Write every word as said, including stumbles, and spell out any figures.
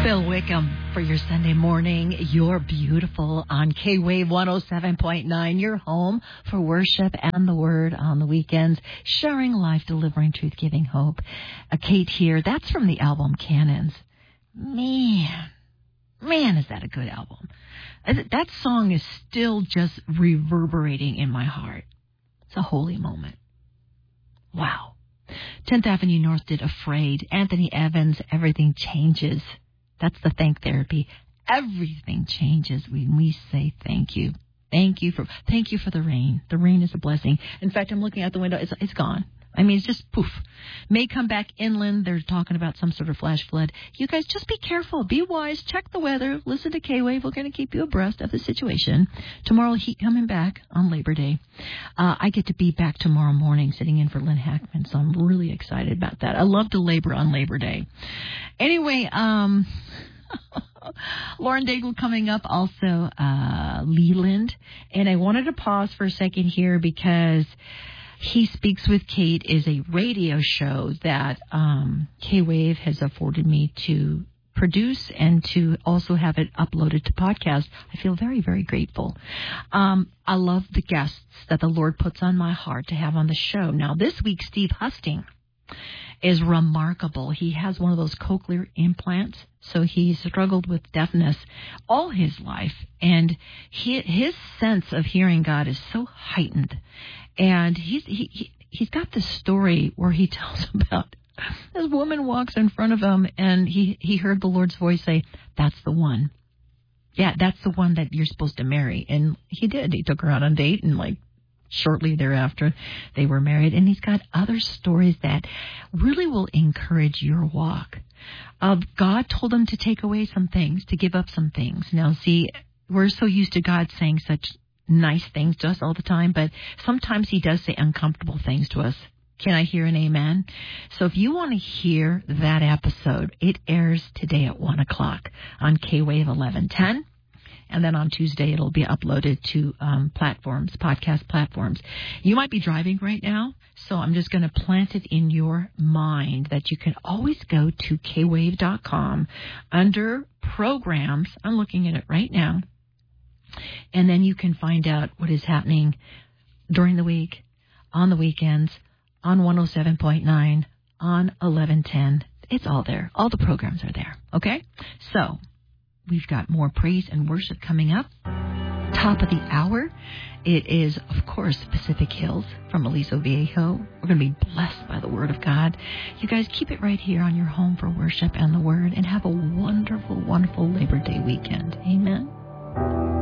Bill Wickham for your Sunday morning. You're beautiful on K-Wave one oh seven point nine. Your home for worship and the word on the weekends. Sharing life, delivering truth, giving hope. Uh, Kate here. That's from the album Cannons. Man, man, is that a good album. That song is still just reverberating in my heart. It's a holy moment. Wow. tenth Avenue North did Afraid. Anthony Evans, Everything Changes. That's the thank therapy. Everything changes when we say thank you. Thank you for thank you for the rain. The rain is a blessing. In fact, I'm looking out the window. It's it's gone. I mean, it's just poof. May come back inland. They're talking about some sort of flash flood. You guys just be careful. Be wise. Check the weather. Listen to K-Wave. We're going to keep you abreast of the situation. Tomorrow, heat coming back on Labor Day. Uh, I get to be back tomorrow morning sitting in for Lynn Hackman, so I'm really excited about that. I love to labor on Labor Day. Anyway, um... Lauren Daigle coming up, also uh, Leland. And I wanted to pause for a second here because He Speaks with Kate is a radio show that um, K-Wave has afforded me to produce and to also have it uploaded to podcast. I feel very, very grateful. Um, I love the guests that the Lord puts on my heart to have on the show. Now, this week, Steve Husting is remarkable. He has one of those cochlear implants, so he struggled with deafness all his life, and he, his sense of hearing God is so heightened. And he's he, he he's got this story where he tells about this woman walks in front of him, and he he heard the Lord's voice say, "That's the one. Yeah, that's the one that you're supposed to marry." And he did. He took her out on a date, and like shortly thereafter, they were married. And he's got other stories that really will encourage your walk. Uh, God told him to take away some things, to give up some things. Now, see, we're so used to God saying such nice things to us all the time, but sometimes he does say uncomfortable things to us. Can I hear an amen? So if you want to hear that episode, it airs today at one o'clock on K-Wave eleven ten. And then on Tuesday, it'll be uploaded to um, platforms, podcast platforms. You might be driving right now, so I'm just going to plant it in your mind that you can always go to K wave dot com under programs. I'm looking at it right now. And then you can find out what is happening during the week, on the weekends, on one oh seven point nine, on eleven ten. It's all there. All the programs are there. Okay? So we've got more praise and worship coming up. Top of the hour, it is, of course, Pacific Hills from Aliso Viejo. We're going to be blessed by the Word of God. You guys keep it right here on your home for worship and the Word, and have a wonderful, wonderful Labor Day weekend. Amen.